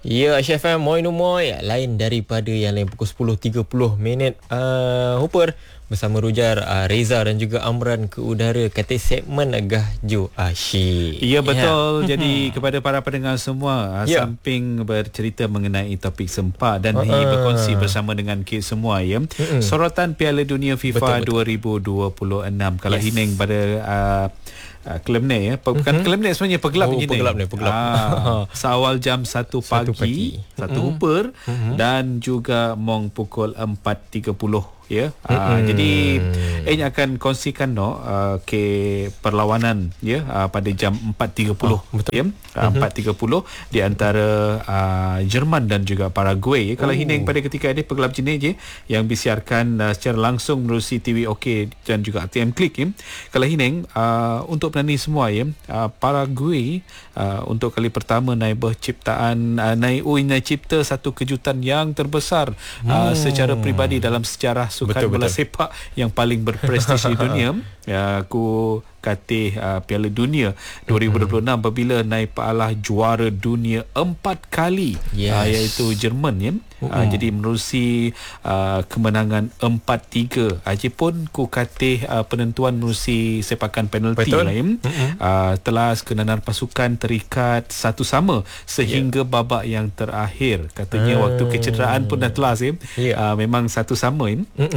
Ya, HFM Moi no Moi, lain daripada yang lain pukul 10.30 minit. Hooper bersama Rujar, Reza dan juga Amran ke udara kata segmen Gahjo Asyik. Ya, betul. Jadi kepada para pendengar semua, samping bercerita mengenai topik sempak dan berkongsi bersama dengan kita semua ya. Sorotan Piala Dunia FIFA betul. 2026 kalau Hineng pada Kelemne ya. Bukan Kelemne sebenarnya, Pegelap ni. Pegelap. Seawal jam 1 pagi, satu Hooper dan juga mong pukul 4.30 ya. Jadi Eng akan kongsikan ke perlawanan ya pada jam 4.30 ya. 4.30 di antara Jerman dan juga Paraguay. Kalau Hineng pada ketika ini Pegelap jenis je yang disiarkan secara langsung melalui TV OK dan juga ATM Klik ya. Kalau Hineng untuk penani semua ya, Paraguay untuk kali pertama naik berciptaan naik cipta satu kejutan yang terbesar secara peribadi dalam sejarah sukan bola sepak yang paling berprestij di dunia. Aku katih Piala Dunia 2026 apabila naik palah juara dunia 4 kali iaitu Jerman ya. Jadi menerusi kemenangan 4-3 aja pun ku katih penentuan menerusi sepakan penalti lain. Telah kenanan pasukan terikat satu sama sehingga babak yang terakhir. Katanya waktu kecederaan pun dah telas memang satu sama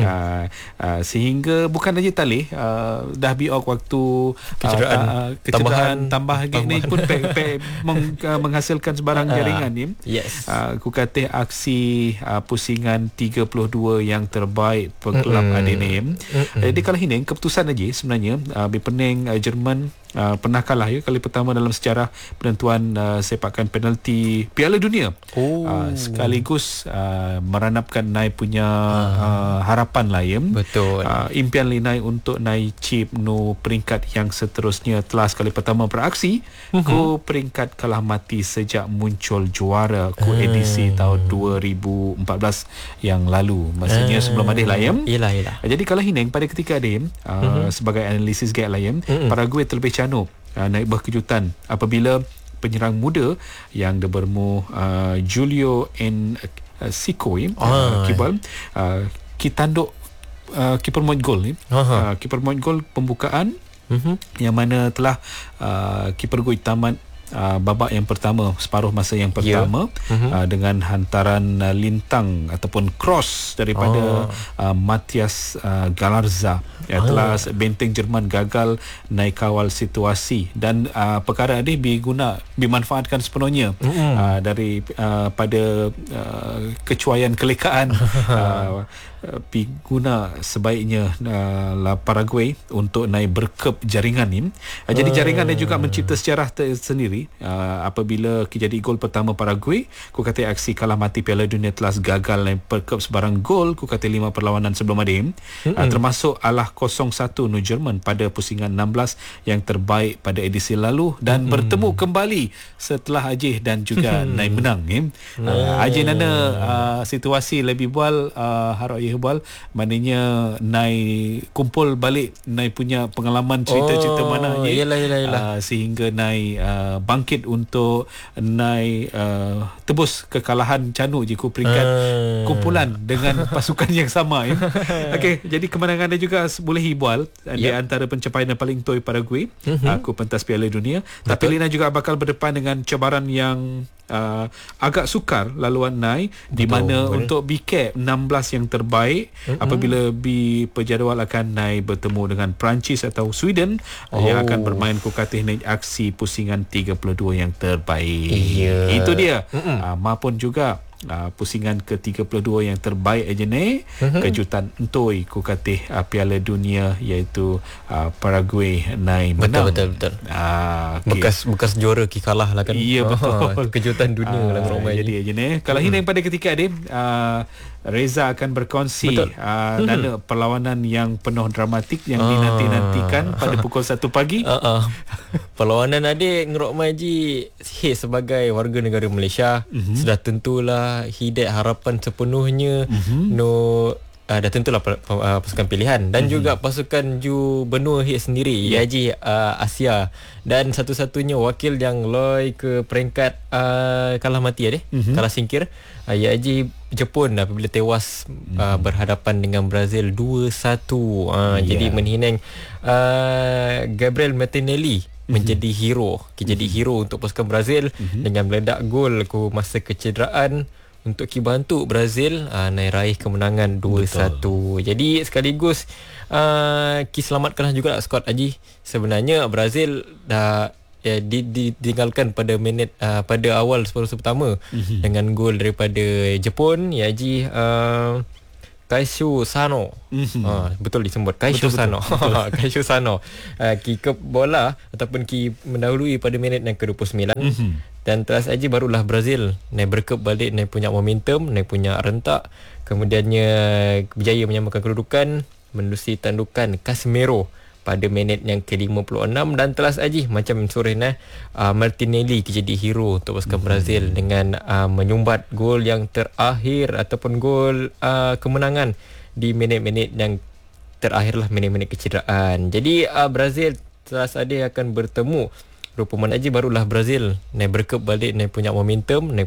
sehingga bukan saja talih dah biok waktu kecederaan tambah ni pun menghasilkan sebarang jaringan ni. Ku katih aksi pusingan 32 yang terbaik Pegelap ADN. Jadi kalau Hineng keputusan aja sebenarnya berpening Jerman pernah kalah ya kali pertama dalam sejarah penentuan sepakan penalti Piala Dunia. Sekaligus meranapkan Nai punya harapan lah ya. Betul. Impian Linai untuk naik chip no peringkat yang seterusnya telah sekali pertama beraksi ku peringkat kalah mati sejak muncul juara ku edisi tahun 2014 yang lalu. Maksudnya sebelum ada lah ya. Yelah. Jadi kalau Hineng pada ketika ada sebagai analisis gap lah ya, Paraguay terlebih canuk naik berkejutan apabila penyerang muda yang bermu Julio Enciso Kibal kitanduk kiper point goal ni. Kiper point goal pembukaan yang mana telah kiper gol tamat babak yang pertama, separuh masa yang pertama dengan hantaran lintang ataupun cross daripada Matias Galarza yang telah benteng Jerman gagal naik kawal situasi dan perkara ini dimanfaatkan sepenuhnya dari pada kecuaian kelekaan guna sebaiknya Paraguay untuk naik berkep jaringan ni. Jadi jaringan dia juga mencipta sejarah tersendiri apabila kejadi gol pertama Paraguay. Ku kata aksi kalah mati Piala Dunia telah gagal naik berkep sebarang gol. Ku kata 5 perlawanan sebelum ada termasuk alah 0-1 no Jerman pada pusingan 16 yang terbaik pada edisi lalu dan bertemu kembali setelah Aceh dan juga naik menang Aceh nana situasi lebih bual harap Hebal maknanya Nai kumpul balik Nai punya pengalaman cerita-cerita mana sehingga Nai bangkit untuk Nai tebus kekalahan canuk je ku peringkat kumpulan dengan pasukan yang sama Okey, jadi kemenangan dia juga boleh hibual di antara pencapaian yang paling toy Paraguay aku pentas Piala Dunia. Tapi Lina juga bakal berdepan dengan cabaran yang agak sukar laluan Nai di mana untuk BCAP 16 yang terbaik apabila berjadual akan Nai bertemu dengan Perancis atau Sweden yang akan bermain kukatih naik aksi pusingan 32 yang terbaik. Itu dia. Maupun juga pusingan ke-32 yang terbaik aja ni kejutan entoi ku katih Piala Dunia iaitu Paraguay naik menang. Betul. Bekas juara kalah lah kan. Ya betul. Kejutan dunia lah ramai. Jadi aja ni kalau Hineng pada ketika ni Reza akan berkongsi perlawanan yang penuh dramatik yang dinanti-nantikan pada pukul 1 pagi. Perlawanan adik Ngerok Maji sebagai warga negara Malaysia sudah tentulah hidayah harapan sepenuhnya no dah tentulah pasukan pilihan dan juga pasukan Ju benua hit sendiri IAG Asia, dan satu-satunya wakil yang loi ke peringkat kalah mati kalah singkir IAG Jepun apabila tewas berhadapan dengan Brazil 2-1. Jadi menhinang Gabriel Martinelli menjadi hero untuk pasukan Brazil dengan meledak gol ke masa kecederaan untuk bantu Brazil naik raih kemenangan 2-1. Jadi sekaligus selamatkanlah juga skuad Haji. Sebenarnya Brazil dah ditinggalkan pada minit pada awal separuh pertama dengan gol daripada Jepun, Haji Kaishu Sano. Betul disebut Kaishu Sano. Kaishu Sano kick bola ataupun mendahului pada minit yang ke-29. Dan terus aja barulah Brazil naik berkep balik, naik punya momentum, naik punya rentak, kemudiannya berjaya menyamakan kedudukan menerusi tandukan Casemiro pada minit yang ke-56. Dan terus aja macam sore Martinelli jadi hero untuk pasukan Brazil dengan menyumbat gol yang terakhir ataupun gol kemenangan di minit-minit yang terakhirlah, minit-minit kecederaan. Jadi Brazil terus aja akan bertemu. Rupa mana aja barulah Brazil naik berkep balik, naik punya momentum, naik